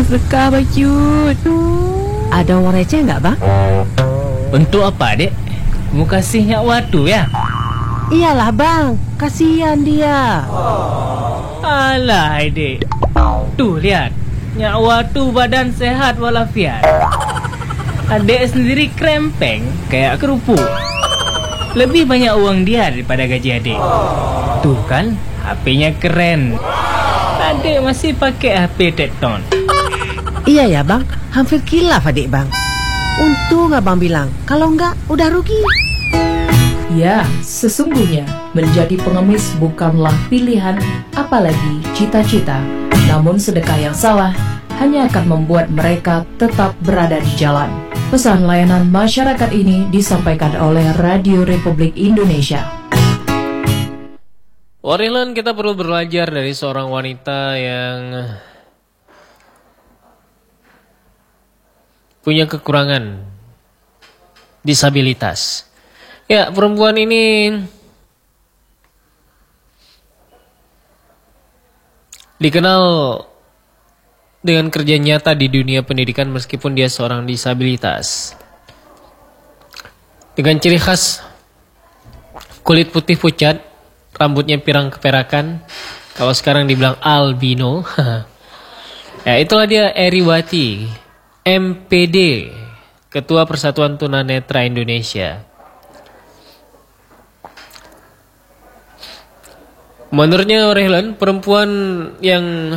berkah Bacut. Ada uang receh nggak bang? Untuk apa dek? Mau kasih Nyak Watu ya? Iyalah bang, kasihan dia. Alah dek, tuh lihat, Nyak Watu badan sehat walafiat. Adek sendiri krempeng kayak kerupuk. Lebih banyak uang dia daripada gaji adek. Tuh kan, HP-nya keren. Adek masih pakai HP Tekton. Iya ya bang, hampir kilaf adik bang. Untung abang bilang, kalau enggak udah rugi. Ya, sesungguhnya menjadi pengemis bukanlah pilihan, apalagi cita-cita. Namun sedekah yang salah hanya akan membuat mereka tetap berada di jalan. Pesan layanan masyarakat ini disampaikan oleh Radio Republik Indonesia. Warilan, kita perlu belajar dari seorang wanita yang punya kekurangan disabilitas. Ya, perempuan ini dikenal dengan kerja nyata di dunia pendidikan meskipun dia seorang disabilitas. Dengan ciri khas kulit putih pucat, rambutnya pirang keperakan, kalau sekarang dibilang albino. Ya, itulah dia Eriwati, MPD, Ketua Persatuan Tunanetra Indonesia. Menurutnya Rehlan, perempuan yang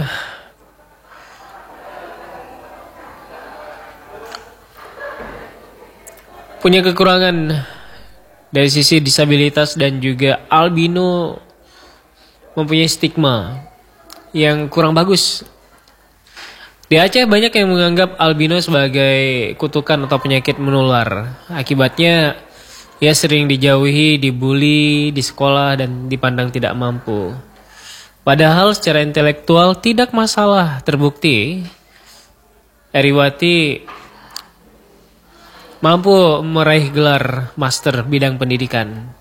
punya kekurangan dari sisi disabilitas dan juga albino mempunyai stigma yang kurang bagus. Di Aceh banyak yang menganggap albino sebagai kutukan atau penyakit menular. Akibatnya ia sering dijauhi, dibully di sekolah dan dipandang tidak mampu. Padahal secara intelektual tidak masalah, terbukti Eriwati mampu meraih gelar master bidang pendidikan.